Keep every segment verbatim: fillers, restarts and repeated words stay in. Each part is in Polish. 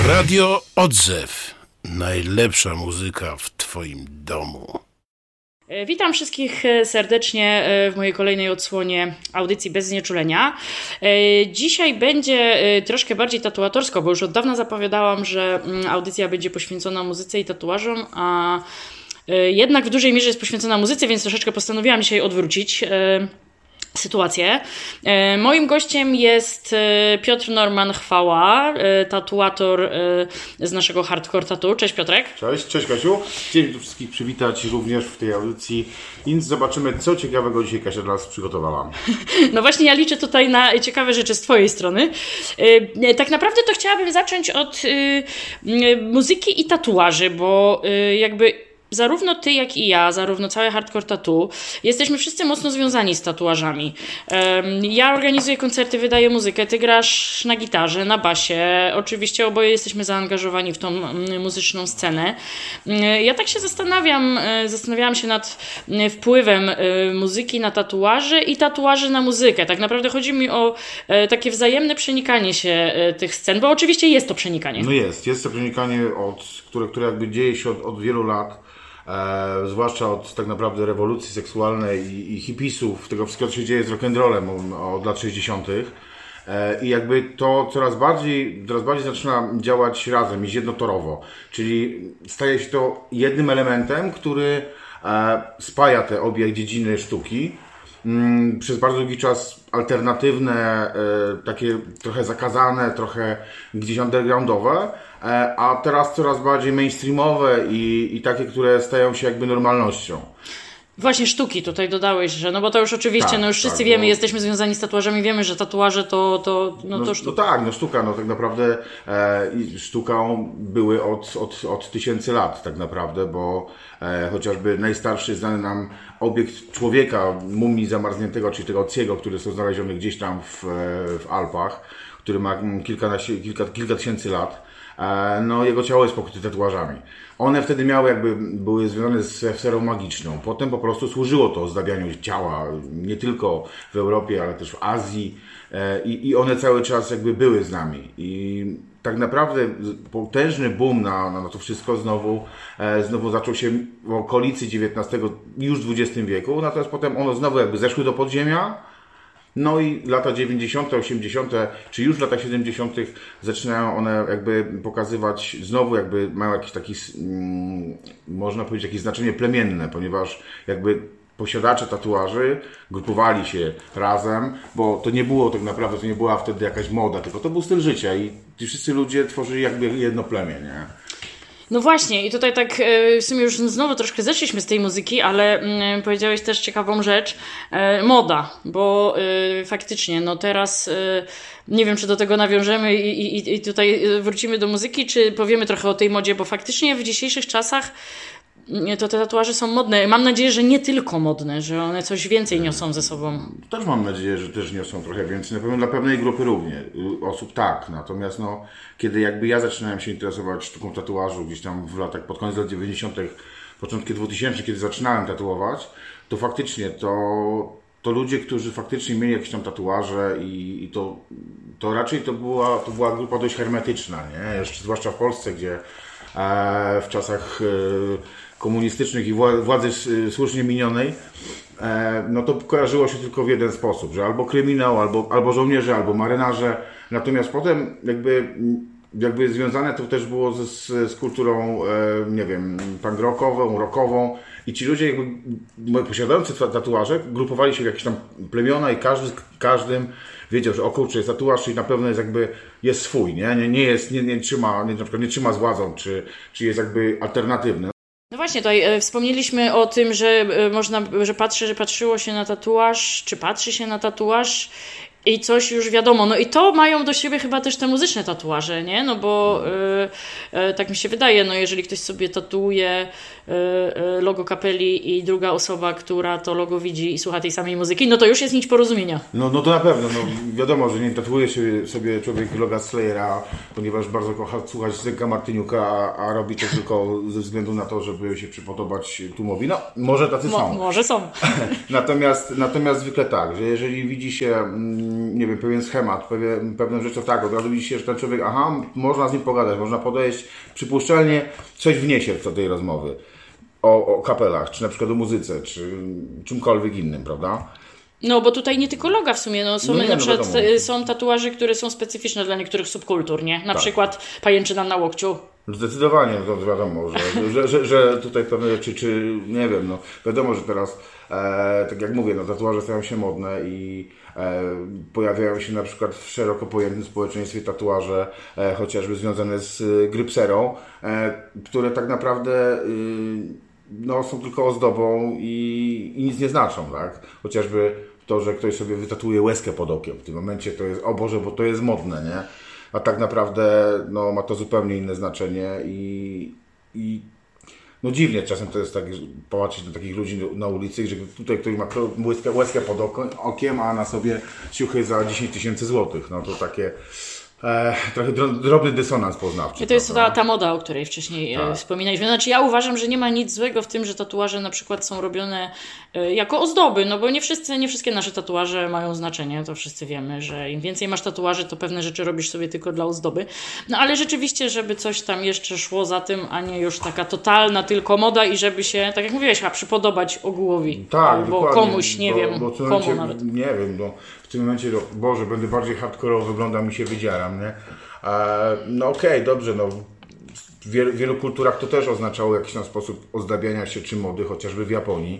Radio Odzew. Najlepsza muzyka w Twoim domu. Witam wszystkich serdecznie w mojej kolejnej odsłonie audycji Bez Znieczulenia. Dzisiaj będzie troszkę bardziej tatuatorsko, bo już od dawna zapowiadałam, że audycja będzie poświęcona muzyce i tatuażom, a jednak w dużej mierze jest poświęcona muzyce, więc troszeczkę postanowiłam dzisiaj odwrócić sytuację. Moim gościem jest Piotr Norman Chwała, tatuator z naszego Hardcore Tattoo. Cześć Piotrek. Cześć, cześć Kasiu. Chciałem tu wszystkich przywitać również w tej audycji i zobaczymy, co ciekawego dzisiaj Kasia dla nas przygotowała. No właśnie, ja liczę tutaj na ciekawe rzeczy z Twojej strony. Tak naprawdę to chciałabym zacząć od muzyki i tatuaży, bo jakby zarówno ty, jak i ja, zarówno całe Hardcore Tattoo, jesteśmy wszyscy mocno związani z tatuażami. Ja organizuję koncerty, wydaję muzykę, ty grasz na gitarze, na basie. Oczywiście oboje jesteśmy zaangażowani w tą muzyczną scenę. Ja tak się zastanawiam, zastanawiałam się nad wpływem muzyki na tatuaże i tatuaży na muzykę. Tak naprawdę chodzi mi o takie wzajemne przenikanie się tych scen, bo oczywiście jest to przenikanie. No jest, jest to przenikanie, od, które, które jakby dzieje się od, od wielu lat. E, zwłaszcza od tak naprawdę rewolucji seksualnej i, i hipisów, tego wszystkiego, co się dzieje z rock'n'rollem od lat sześćdziesiątych. E, I jakby to coraz bardziej, coraz bardziej zaczyna działać razem, iść jednotorowo. Czyli staje się to jednym elementem, który e, spaja te obie dziedziny sztuki. Mm, przez bardzo długi czas alternatywne, e, takie trochę zakazane, trochę gdzieś undergroundowe, e, a teraz coraz bardziej mainstreamowe i, i takie, które stają się jakby normalnością. Właśnie sztuki tutaj dodałeś, że no bo to już oczywiście, tak, no już wszyscy tak, wiemy, bo... jesteśmy związani z tatuażami, wiemy, że tatuaże to, to, no, no to sztuka. No tak, no sztuka, no tak naprawdę e, sztuką były od, od, od tysięcy lat tak naprawdę, bo e, chociażby najstarszy znany nam obiekt człowieka, mumii zamarzniętego, czyli tego Ociego, który został znaleziony gdzieś tam w, w Alpach, który ma kilkanaście, kilka, kilka tysięcy lat. No, jego ciało jest pokryte tatuażami. One wtedy miały jakby, były związane z sferą magiczną. Potem po prostu służyło to ozdabianiu ciała, nie tylko w Europie, ale też w Azji. I, i one cały czas jakby były z nami. I tak naprawdę potężny boom na, na to wszystko znowu, znowu zaczął się w okolicy dziewiętnastego, już dwudziestym wieku. Natomiast potem one znowu jakby zeszły do podziemia. No i lata dziewięćdziesiąte, osiemdziesiąte, czy już w latach siedemdziesiątych zaczynają one jakby pokazywać, znowu jakby mają jakiś taki, mm, można powiedzieć, jakieś znaczenie plemienne, ponieważ jakby posiadacze tatuaży grupowali się razem, bo to nie było tak naprawdę, to nie była wtedy jakaś moda, tylko to był styl życia i ci wszyscy ludzie tworzyli jakby jedno plemię, nie? No właśnie i tutaj tak w sumie już znowu troszkę zeszliśmy z tej muzyki, ale powiedziałeś też ciekawą rzecz, moda, bo faktycznie no teraz nie wiem, czy do tego nawiążemy i, i, i tutaj wrócimy do muzyki, czy powiemy trochę o tej modzie, bo faktycznie w dzisiejszych czasach to te tatuaże są modne. Mam nadzieję, że nie tylko modne, że one coś więcej niosą ze sobą. Też mam nadzieję, że też niosą trochę więcej. Na pewno dla pewnej grupy również osób tak. Natomiast no, kiedy jakby ja zaczynałem się interesować sztuką tatuażu gdzieś tam w latach, pod koniec lat dziewięćdziesiątych, początki dwutysięcznych, kiedy zaczynałem tatuować, to faktycznie to, to ludzie, którzy faktycznie mieli jakieś tam tatuaże i, i to, to raczej to była, to była grupa dość hermetyczna, nie? Jeszcze zwłaszcza w Polsce, gdzie e, w czasach e, komunistycznych i władzy słusznie minionej, no to kojarzyło się tylko w jeden sposób, że albo kryminał, albo, albo żołnierze, albo marynarze. Natomiast potem jakby, jakby związane to też było z, z kulturą, nie wiem, punk rockową, rockową i ci ludzie jakby posiadający tatuaże grupowali się w jakieś tam plemiona i każdy z każdym wiedział, że o kurczę, jest tatuaż, czyli na pewno jest jakby, jest swój, nie, nie, nie jest, nie, nie trzyma, nie, na przykład nie trzyma z władzą, czy, czy jest jakby alternatywny. No właśnie, tutaj e, wspomnieliśmy o tym, że e, można, że patrzy, że patrzyło się na tatuaż, czy patrzy się na tatuaż i coś już wiadomo. No i to mają do siebie chyba też te muzyczne tatuaże, nie? No bo e, e, tak mi się wydaje, no jeżeli ktoś sobie tatuuje e, e, logo kapeli i druga osoba, która to logo widzi i słucha tej samej muzyki, no to już jest nić porozumienia. No, no to na pewno, no wiadomo, że nie tatuuje się sobie człowiek loga Slayera, ponieważ bardzo kocha słuchać Zenka Martyniuka, a, a robi to tylko ze względu na to, żeby się przypodobać tłumowi. No, może tacy Mo, są. Może są. natomiast, natomiast zwykle tak, że jeżeli widzi się nie wiem, pewien schemat, pewien, pewną rzecz, to tak, od razu widzi się, że ten człowiek, aha, można z nim pogadać, można podejść, przypuszczalnie coś wniesie do tej rozmowy o, o kapelach, czy na przykład o muzyce, czy czymkolwiek innym, prawda? No, bo tutaj nie tylko loga w sumie, no są No nie, na no przykład wiadomo. y, są tatuaże, które są specyficzne dla niektórych subkultur, nie? Na Tak. przykład pajęczyna na łokciu. Zdecydowanie, to wiadomo, że, że, że, że tutaj pewne rzeczy, czy nie wiem, no wiadomo, że teraz, e, tak jak mówię, no tatuaże stają się modne i e, pojawiają się na przykład w szeroko pojętym społeczeństwie tatuaże, e, chociażby związane z y, grypserą, e, które tak naprawdę y, no, są tylko ozdobą i, i nic nie znaczą, tak? Chociażby to, że ktoś sobie wytatuuje łezkę pod okiem, w tym momencie to jest, o Boże, bo to jest modne, nie? A tak naprawdę no, ma to zupełnie inne znaczenie i, i no dziwnie czasem to jest tak, że popatrzeć na takich ludzi na ulicy, że tutaj ktoś ma łezkę, łezkę pod oko, okiem, a na sobie ciuchy za dziesięć tysięcy złotych. No to takie e, trochę dro- drobny dysonans poznawczy. I to jest ta, prawda? ta moda, o której wcześniej e, Tak. wspominaliśmy. Znaczy ja uważam, że nie ma nic złego w tym, że tatuaże na przykład są robione e, jako ozdoby, no bo nie wszyscy, nie wszystkie nasze tatuaże mają znaczenie, to wszyscy wiemy, że im więcej masz tatuaży, to pewne rzeczy robisz sobie tylko dla ozdoby. No ale rzeczywiście, żeby coś tam jeszcze szło za tym, a nie już taka totalna tylko moda i żeby się, tak jak mówiłeś, a przypodobać ogółowi Tak, albo dokładnie, komuś, nie bo, wiem, bo w tym komu momencie, nawet. Nie wiem, no, w tym momencie, no, Boże, będę bardziej hardkorowo wyglądał, mi się wydzieram, nie? E, no okej, okay, dobrze, no w wielu, wielu kulturach to też oznaczało jakiś tam sposób ozdabiania się czy mody, chociażby w Japonii,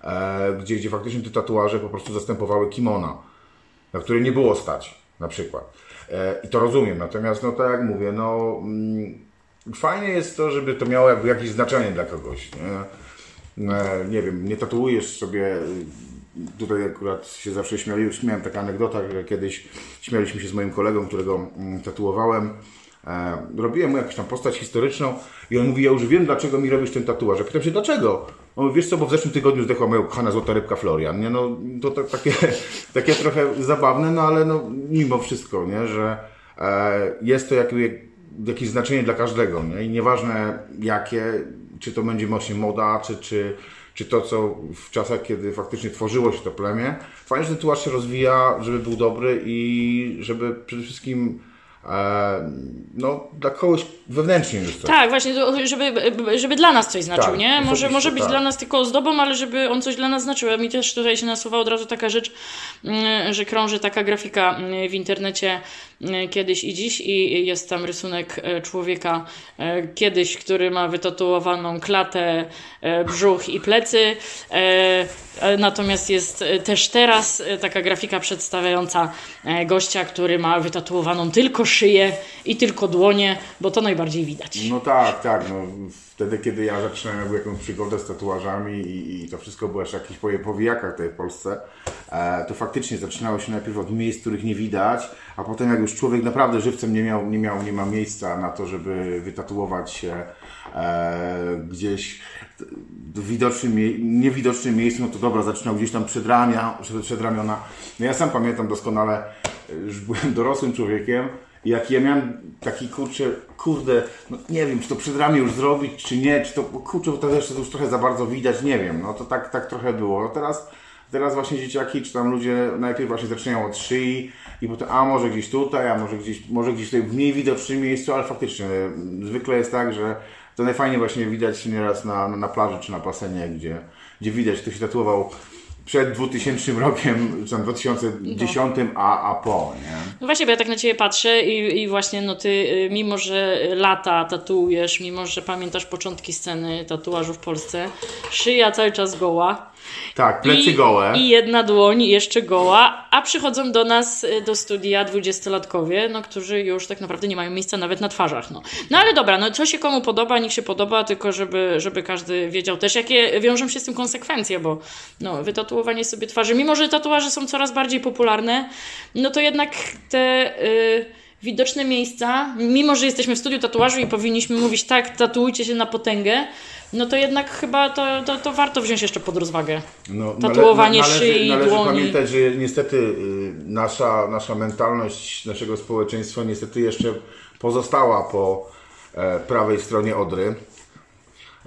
e, gdzie, gdzie faktycznie te tatuaże po prostu zastępowały kimona, na które nie było stać, na przykład. E, I to rozumiem, natomiast no tak jak mówię, no mm, fajnie jest to, żeby to miało jakby jakieś znaczenie dla kogoś, nie? E, nie wiem, nie tatuujesz sobie. Tutaj akurat się zawsze śmiali, miałem taka anegdota, że kiedyś śmialiśmy się z moim kolegą, którego mm, tatuowałem. E, robiłem mu jakąś tam postać historyczną i on mówi, ja już wiem, dlaczego mi robisz ten tatuaż. Ja pytam się, dlaczego? On mówi, wiesz co, bo w zeszłym tygodniu zdechła moja kochana złota rybka Florian. Nie? No, to, to takie, takie trochę zabawne, no ale no, mimo wszystko, nie? Że e, jest to jak, jak, jakieś znaczenie dla każdego. Nie? I nieważne jakie, czy to będzie właśnie moda, czy, czy czy to, co w czasach, kiedy faktycznie tworzyło się to plemię. Fajnie, że ten tatuaż się rozwija, żeby był dobry i żeby przede wszystkim e, no, dla kogoś wewnętrznie już coś. Tak, właśnie, to, żeby, żeby dla nas coś znaczył, Tak, nie? Może, osobiście, może być tak. dla nas tylko ozdobą, ale żeby on coś dla nas znaczył. A mi też tutaj się nasuwa od razu taka rzecz, mm, że krąży taka grafika mm, w internecie mm, kiedyś i dziś i jest tam rysunek e, człowieka e, kiedyś, który ma wytatuowaną klatę, e, brzuch i plecy. E, e, Natomiast jest e, też teraz e, taka grafika przedstawiająca e, gościa, który ma wytatuowaną tylko szyję i tylko dłonie, bo to najbardziej widać. No tak, tak. No, wtedy, kiedy ja zaczynałem jakby jakąś przygodę z tatuażami i, i to wszystko było jeszcze jakieś po powijakach tutaj w Polsce, e, to faktycznie zaczynało się najpierw od miejsc, których nie widać, a potem jak już człowiek naprawdę żywcem nie miał, nie miał, nie ma miejsca na to, żeby wytatuować się e, gdzieś w widocznym, mie- niewidocznym miejscu, no to dobra, zaczynał gdzieś tam przed, ramia, przed, przed ramiona. No ja sam pamiętam doskonale, już byłem dorosłym człowiekiem, jak ja miałem taki kurczę, kurde, no nie wiem, czy to przed ramię już zrobić, czy nie, czy to, kurczę, bo to jeszcze to już trochę za bardzo widać, nie wiem, no to tak, tak trochę było. No teraz, teraz właśnie dzieciaki, czy tam ludzie najpierw właśnie zaczynają od szyi i potem, a może gdzieś tutaj, a może gdzieś, może gdzieś tutaj w mniej widocznym miejscu, ale faktycznie zwykle jest tak, że to najfajniej właśnie widać nieraz na, na plaży czy na basenie, gdzie, gdzie widać, kto się tatuował przed dwutysięcznym rokiem, czy tam dwa tysiące dziesiątym, a, a po, nie? No właśnie, bo ja tak na Ciebie patrzę i, i właśnie no Ty, y, mimo że lata tatuujesz, mimo że pamiętasz początki sceny tatuażu w Polsce, szyja cały czas goła. Tak, plecy I, gołe. I jedna dłoń jeszcze goła, a przychodzą do nas y, do studia dwudziestolatkowie, no, którzy już tak naprawdę nie mają miejsca nawet na twarzach. No, no ale dobra, no co się komu podoba, niech się podoba, tylko żeby, żeby każdy wiedział też, jakie wiążą się z tym konsekwencje, bo no, wytatuowanie sobie twarzy, mimo że tatuaże są coraz bardziej popularne, no to jednak te y, widoczne miejsca, mimo że jesteśmy w studiu tatuażu i powinniśmy mówić tak, tatuujcie się na potęgę, no to jednak chyba to, to, to warto wziąć jeszcze pod rozwagę. No, Tatuowanie nale- szyi, należy dłoni. pamiętać, że niestety y, nasza, nasza mentalność naszego społeczeństwa niestety jeszcze pozostała po e, prawej stronie Odry. E,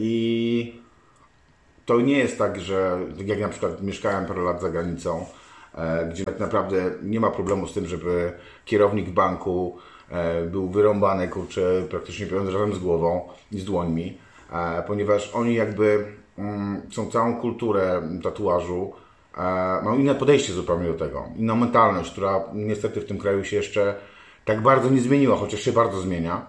I to nie jest tak, że tak jak na przykład mieszkałem parę lat za granicą e, gdzie tak naprawdę nie ma problemu z tym, żeby kierownik banku e, był wyrąbany, kurczę, praktycznie razem z głową i z dłońmi, e, ponieważ oni jakby mm, są całą kulturę tatuażu, e, mają inne podejście zupełnie do tego, inną mentalność, która niestety w tym kraju się jeszcze tak bardzo nie zmieniła, chociaż się bardzo zmienia.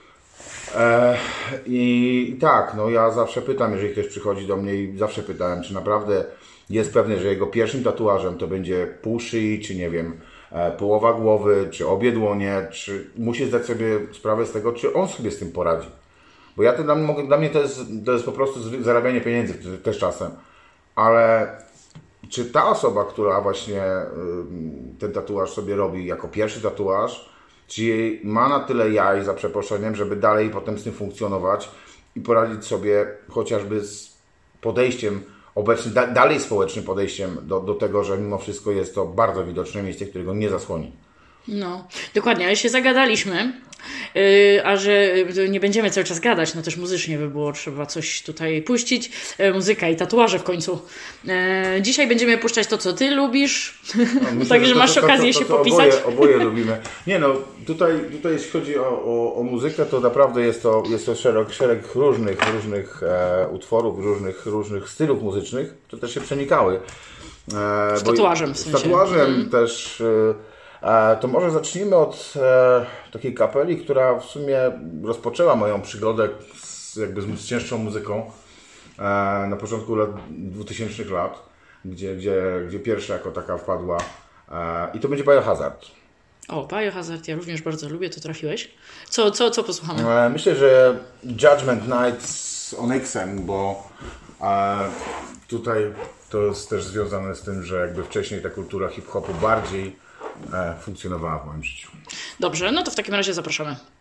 E, i, I tak, no ja zawsze pytam, jeżeli ktoś przychodzi do mnie i zawsze pytałem, czy naprawdę jest pewny, że jego pierwszym tatuażem to będzie pół szyi, czy nie wiem, e, połowa głowy, czy obie dłonie, czy musi zdać sobie sprawę z tego, czy on sobie z tym poradzi. Bo ja to dla mnie, dla mnie to, jest, to jest po prostu zarabianie pieniędzy też czasem, ale czy ta osoba, która właśnie y, ten tatuaż sobie robi jako pierwszy tatuaż, czy ma na tyle jaj, za przeproszeniem, żeby dalej potem z tym funkcjonować i poradzić sobie chociażby z podejściem obecnym, da, dalej społecznym podejściem do, do tego, że mimo wszystko jest to bardzo widoczne miejsce, którego nie zasłoni. No, dokładnie, ale się zagadaliśmy, yy, a że nie będziemy cały czas gadać, no też muzycznie by było trzeba coś tutaj puścić, yy, muzyka i tatuaże w końcu. Yy, dzisiaj będziemy puszczać to, co ty lubisz, no, myślę, także masz to, to, okazję to, to, to, to się popisać. Oboje, oboje lubimy. Nie no, tutaj, tutaj jeśli chodzi o, o, o muzykę, to naprawdę jest to, jest to szereg, szereg różnych, różnych e, utworów, różnych, różnych stylów muzycznych, które też się przenikały. E, z tatuażem w sensie. Z tatuażem hmm. też... E, To może zacznijmy od e, takiej kapeli, która w sumie rozpoczęła moją przygodę z, jakby z cięższą muzyką e, na początku lat dwutysięcznych lat, gdzie, gdzie, gdzie pierwsza jako taka wpadła e, i to będzie Biohazard. O, Biohazard ja również bardzo lubię, to trafiłeś. Co, co, co posłuchamy? E, myślę, że Judgment Night z Onyxem, bo e, tutaj to jest też związane z tym, że jakby wcześniej ta kultura hip-hopu bardziej funkcjonowała w moim życiu. Dobrze, no to w takim razie zapraszamy.